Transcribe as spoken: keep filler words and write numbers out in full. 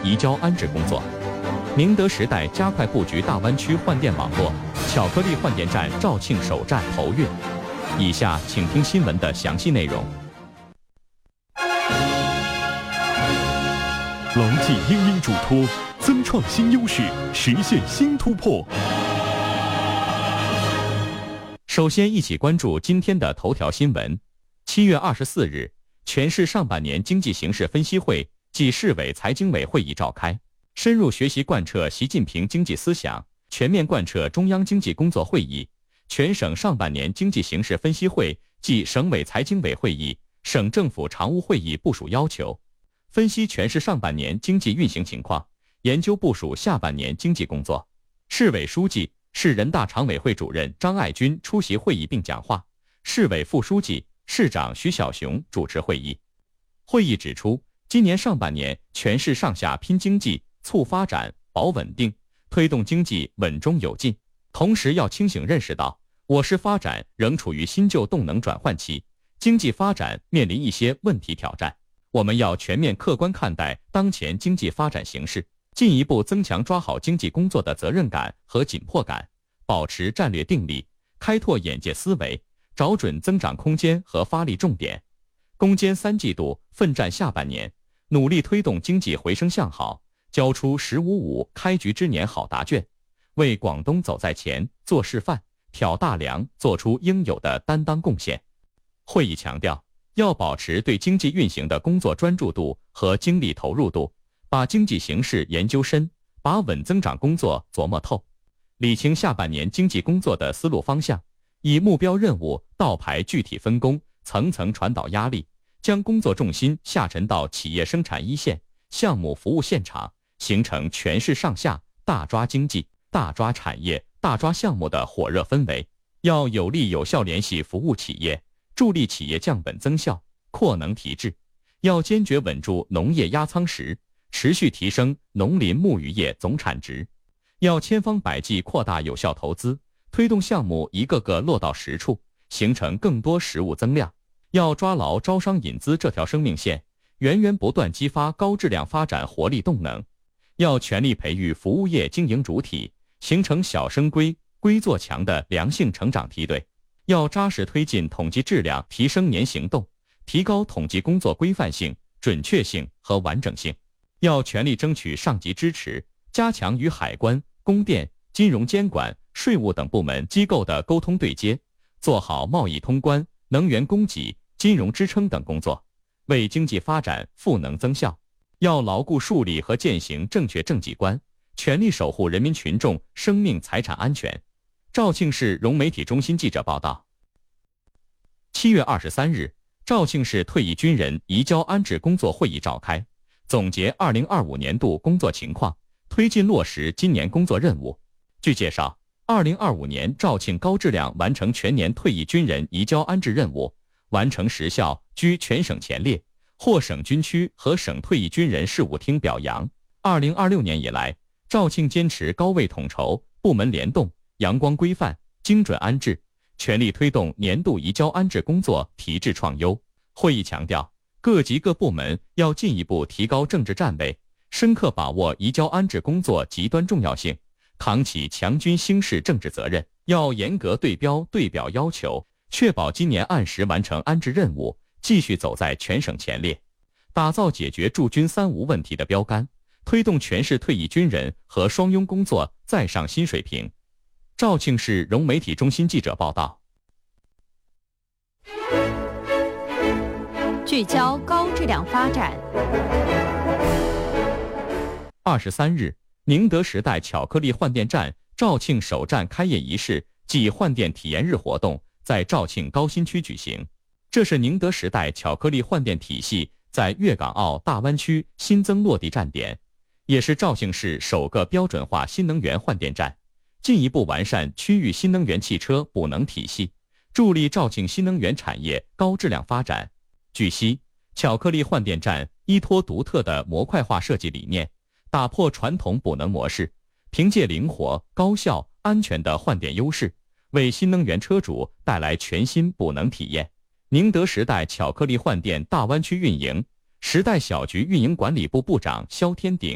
移交安置工作。宁德时代加快布局大湾区换电网络，巧克力换电站肇庆首站投运。以下请听新闻的详细内容。 牢记英英嘱托，增创新优势，实现新突破。 首先，一起关注今天的头条新闻。七月二十四日，全市上半年经济形势分析会暨市委财经委会议召开，深入学习贯彻习近平经济思想，全面贯彻中央经济工作会议、全省上半年经济形势分析会暨省委财经委会议、省政府常务会议部署要求，分析全市上半年经济运行情况，研究部署下半年经济工作。市委书记、市人大常委会主任张爱军出席会议并讲话，市委副书记、市长徐小雄主持会议。会议指出，今年上半年全市上下拼经济、促发展、保稳定，推动经济稳中有进。同时要清醒认识到，我市发展仍处于新旧动能转换期，经济发展面临一些问题挑战。我们要全面客观看待当前经济发展形势，进一步增强抓好经济工作的责任感和紧迫感，保持战略定力，开拓眼界思维，找准增长空间和发力重点，攻坚三季度，奋战下半年，努力推动经济回升向好，交出“十五五”开局之年好答卷，为广东走在前、做示范、挑大梁做出应有的担当贡献。会议强调，要保持对经济运行的工作专注度和精力投入度，把经济形势研究深，把稳增长工作琢磨透，理清下半年经济工作的思路方向，以目标任务倒排具体分工，层层传导压力，将工作重心下沉到企业生产一线、项目服务现场，形成全市上下大抓经济、大抓产业、大抓项目的火热氛围。要有力有效联系服务企业，助力企业降本增效、扩能提质。要坚决稳住农业压舱石，持续提升农林牧渔业总产值。要千方百计扩大有效投资，推动项目一个个落到实处，形成更多实物增量。要抓牢招商引资这条生命线，源源不断激发高质量发展活力动能。要全力培育服务业经营主体，形成小生规、规做强的良性成长梯队。要扎实推进统计质量提升年行动，提高统计工作规范性、准确性和完整性。要全力争取上级支持，加强与海关、供电、金融监管、税务等部门机构的沟通对接，做好贸易通关、能源供给、金融支撑等工作，为经济发展赋能增效。要牢固树立和践行正确政绩观，全力守护人民群众生命财产安全。肇庆市融媒体中心记者报道，七月二十三日，肇庆市退役军人移交安置工作会议召开，总结二零二五年度工作情况，推进落实今年工作任务。据介绍，二零二五年肇庆高质量完成全年退役军人移交安置任务，完成实效居全省前列，获省军区和省退役军人事务厅表扬。二零二六年以来，肇庆坚持高位统筹、部门联动、阳光规范、精准安置，全力推动年度移交安置工作提质创优。会议强调，各级各部门要进一步提高政治站位，深刻把握移交安置工作极端重要性，扛起强军兴事政治责任。要严格对标对表要求，确保今年按时完成安置任务，继续走在全省前列，打造解决驻军三无问题的标杆，推动全市退役军人和双拥工作再上新水平。肇庆市融媒体中心记者报道。 聚焦高质量发展。 二十三日，宁德时代巧克力换电站肇庆首站开业仪式暨换电体验日活动在肇庆高新区举行。这是宁德时代巧克力换电体系在粤港澳大湾区新增落地站点，也是肇庆市首个标准化新能源换电站，进一步完善区域新能源汽车补能体系，助力肇庆新能源产业高质量发展。据悉，巧克力换电站依托独特的模块化设计理念，打破传统补能模式，凭借灵活、高效、安全的换电优势，为新能源车主带来全新补能体验。宁德时代巧克力换电大湾区运营时代小局运营管理部部长肖天鼎